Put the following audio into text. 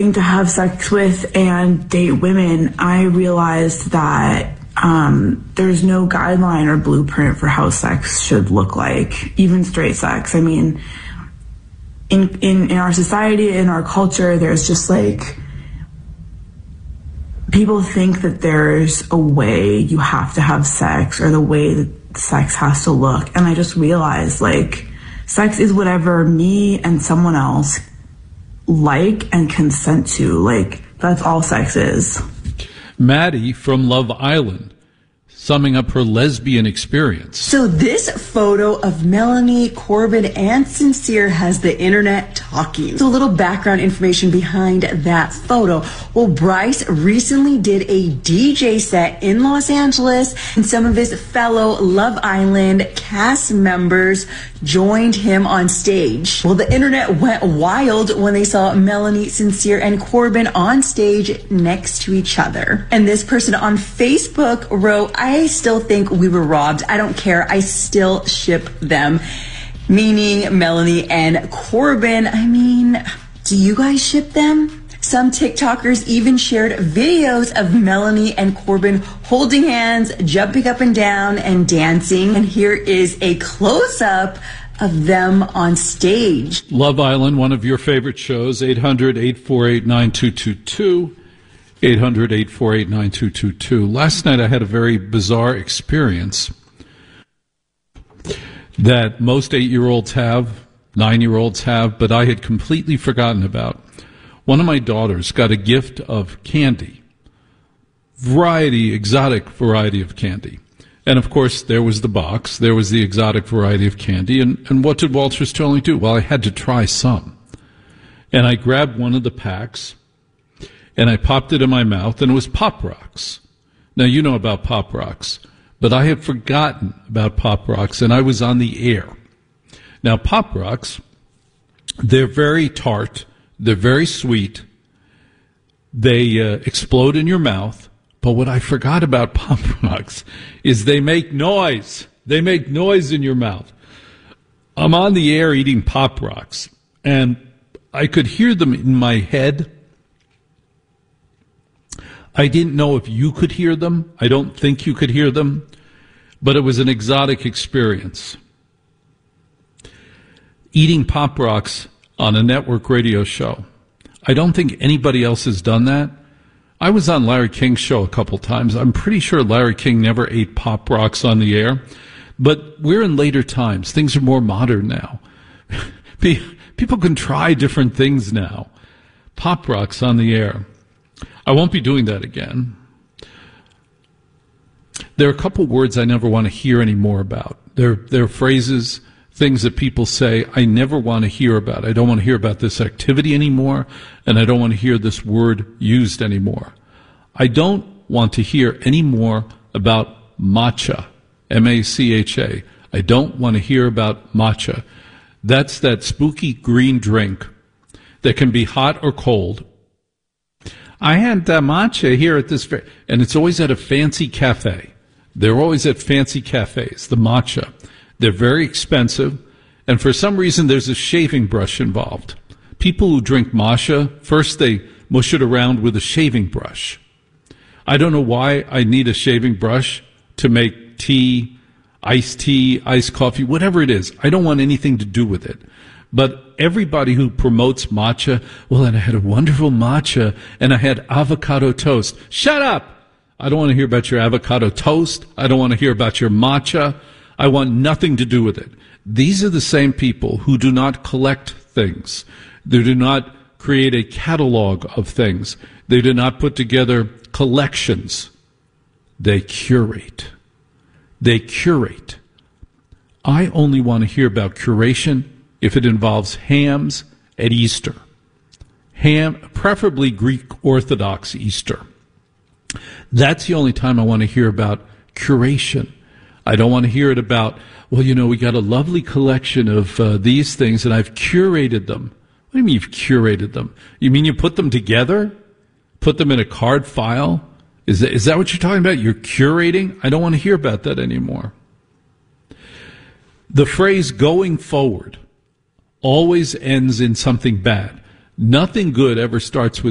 to have sex with and date women, I realized that there's no guideline or blueprint for how sex should look like, even straight sex. I mean, in our society, in our culture, there's just like, people think that there's a way you have to have sex or the way that sex has to look. And I just realized, like, sex is whatever me and someone else like and consent to. Like, that's all sex is. Maddie from Love Island, summing up her lesbian experience. So this photo of Melanie, Corbin, and Sincere has the internet talking. So a little background information behind that photo. Well, Bryce recently did a DJ set in Los Angeles, and some of his fellow Love Island cast members joined him on stage. Well, the internet went wild when they saw Melanie, Sincere, and Corbin on stage next to each other. And this person on Facebook wrote, "I still think we were robbed. I don't care. I still ship them." Meaning Melanie and Corbin. I mean, do you guys ship them? Some TikTokers even shared videos of Melanie and Corbin holding hands, jumping up and down, and dancing. And here is a close-up of them on stage. Love Island, one of your favorite shows, 800-848-9222. 800-848-9222. Last night I had a very bizarre experience that most 8-year-olds have, 9-year-olds have, but I had completely forgotten about. One of my daughters got a gift of candy, exotic variety of candy. And, of course, there was the box. There was the exotic variety of candy. And what did Walter Sterling do? Well, I had to try some. And I grabbed one of the packs, and I popped it in my mouth, and it was Pop Rocks. Now, you know about Pop Rocks, but I had forgotten about Pop Rocks, and I was on the air. Now, Pop Rocks, they're very tart. They're very sweet. They explode in your mouth. But what I forgot about Pop Rocks is they make noise. They make noise in your mouth. I'm on the air eating Pop Rocks, and I could hear them in my head. I didn't know if you could hear them. I don't think you could hear them, but it was an exotic experience. Eating Pop Rocks on a network radio show. I don't think anybody else has done that. I was on Larry King's show a couple times. I'm pretty sure Larry King never ate Pop Rocks on the air, but we're in later times. Things are more modern now. People can try different things now. Pop Rocks on the air. I won't be doing that again. There are a couple words I never want to hear any more about. There are phrases, things that people say I never want to hear about. I don't want to hear about this activity anymore, and I don't want to hear this word used anymore. I don't want to hear any more about matcha, M-A-C-H-A. I don't want to hear about matcha. That's that spooky green drink that can be hot or cold. I had matcha here at this, and it's always at a fancy cafe. They're always at fancy cafes, the matcha. They're very expensive, and for some reason there's a shaving brush involved. People who drink matcha, first they mush it around with a shaving brush. I don't know why I need a shaving brush to make tea, iced coffee, whatever it is. I don't want anything to do with it. But everybody who promotes matcha, well, and I had a wonderful matcha, and I had avocado toast. Shut up! I don't want to hear about your avocado toast. I don't want to hear about your matcha. I want nothing to do with it. These are the same people who do not collect things. They do not create a catalog of things. They do not put together collections. They curate. They curate. I only want to hear about curation if it involves hams at Easter. Ham, preferably Greek Orthodox Easter. That's the only time I want to hear about curation. I don't want to hear it about, well, you know, we got a lovely collection of these things, and I've curated them. What do you mean you've curated them? You mean you put them together? Put them in a card file? Is that what you're talking about? You're curating? I don't want to hear about that anymore. The phrase going forward always ends in something bad. Nothing good ever starts with